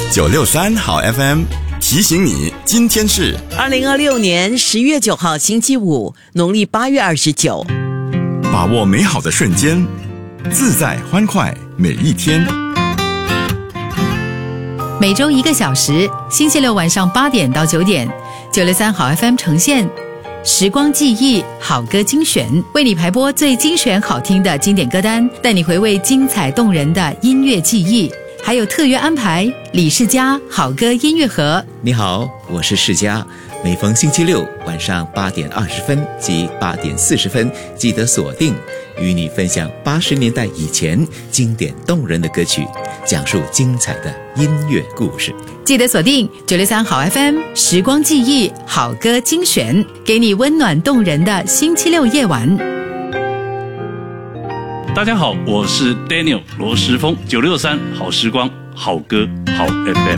963好 FM 提醒你，今天是 2026年10月9号星期五，农历8月29。 把握美好的瞬间，自在欢快每一天。 每周1个小时，星期六晚上8点到9点，963好 FM 呈现时光记忆好歌精选，为你排播最精选好听的经典歌单，带你回味精彩动人的音乐记忆，还有特约安排李世嘉好歌音乐盒。 你好，我是世嘉，每逢星期六晚上8点20分及8点40分，记得锁定，与你分享80年代以前经典动人的歌曲，讲述精彩的音乐故事。 记得锁定963好 FM 时光记忆好歌精选，给你温暖动人的星期六夜晚。 大家好，我是 Daniel 罗时丰，963好时光好歌好 FM。